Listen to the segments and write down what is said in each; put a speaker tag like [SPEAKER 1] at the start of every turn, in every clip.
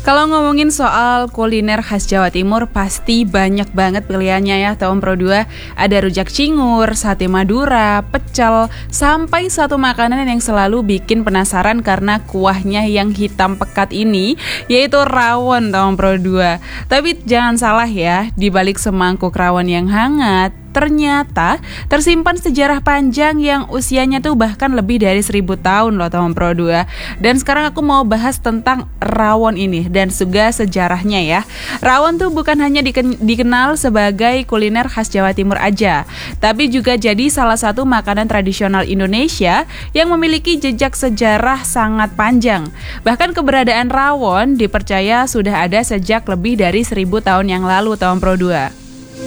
[SPEAKER 1] Kalau ngomongin soal kuliner khas Jawa Timur, pasti banyak banget pilihannya ya, tahun Pro 2. Ada rujak cingur, sate Madura, pecel, sampai satu makanan yang selalu bikin penasaran karena kuahnya yang hitam pekat ini, yaitu rawon tahun Pro 2. Tapi jangan salah ya, di balik semangkuk rawon yang hangat, ternyata tersimpan sejarah panjang yang usianya tuh bahkan lebih dari 1000 tahun loh tahun Pro 2. Dan sekarang aku mau bahas tentang rawon ini dan juga sejarahnya ya. Rawon tuh bukan hanya dikenal sebagai kuliner khas Jawa Timur aja, tapi juga jadi salah satu makanan tradisional Indonesia yang memiliki jejak sejarah sangat panjang. Bahkan keberadaan rawon dipercaya sudah ada sejak lebih dari 1000 tahun yang lalu tahun Pro 2.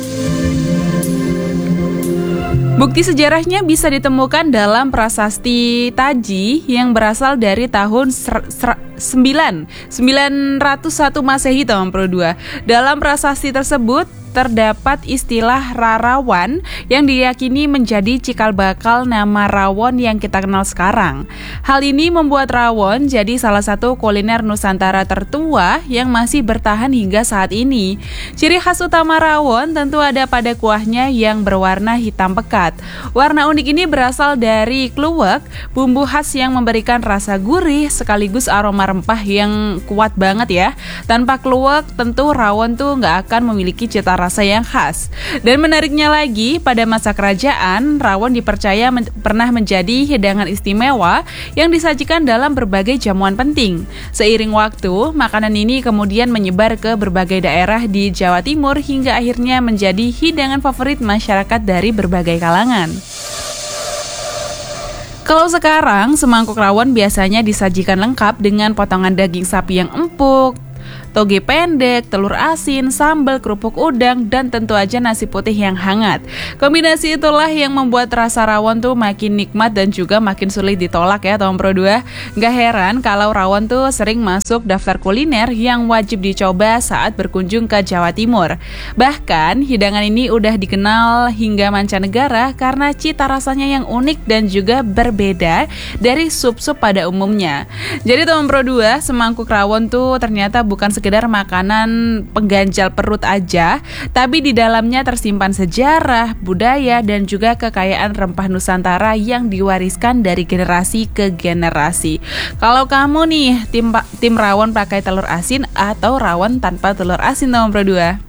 [SPEAKER 1] Bukti sejarahnya bisa ditemukan dalam prasasti Taji yang berasal dari tahun 901 Masehi tahun Pro 2. Dalam prasasti tersebut terdapat istilah rarawan yang diyakini menjadi cikal bakal nama rawon yang kita kenal sekarang. Hal ini membuat rawon jadi salah satu kuliner Nusantara tertua yang masih bertahan hingga saat ini. Ciri khas utama rawon tentu ada pada kuahnya yang berwarna hitam pekat. Warna unik ini berasal dari kluwek, bumbu khas yang memberikan rasa gurih sekaligus aroma rempah yang kuat banget ya. Tanpa kluwek tentu rawon tuh nggak akan memiliki cita rasa yang khas. Dan menariknya lagi, pada masa kerajaan, rawon dipercaya pernah menjadi hidangan istimewa yang disajikan dalam berbagai jamuan penting. Seiring waktu, makanan ini kemudian menyebar ke berbagai daerah di Jawa Timur hingga akhirnya menjadi hidangan favorit masyarakat dari berbagai kalangan. Kalau sekarang, semangkuk rawon biasanya disajikan lengkap dengan potongan daging sapi yang empuk, toge pendek, telur asin, sambal, kerupuk udang, dan tentu aja nasi putih yang hangat. Kombinasi itulah yang membuat rasa rawon tuh makin nikmat dan juga makin sulit ditolak ya tahun Pro 2. Gak heran kalau rawon tuh sering masuk daftar kuliner yang wajib dicoba saat berkunjung ke Jawa Timur. Bahkan hidangan ini udah dikenal hingga mancanegara karena cita rasanya yang unik dan juga berbeda dari sup-sup pada umumnya. Jadi tahun Pro 2, semangkuk rawon tuh ternyata bukan sekedar makanan pengganjal perut aja, tapi di dalamnya tersimpan sejarah, budaya, dan juga kekayaan rempah Nusantara yang diwariskan dari generasi ke generasi. Kalau kamu nih, tim rawon pakai telur asin atau rawon tanpa telur asin tahun Pro 2?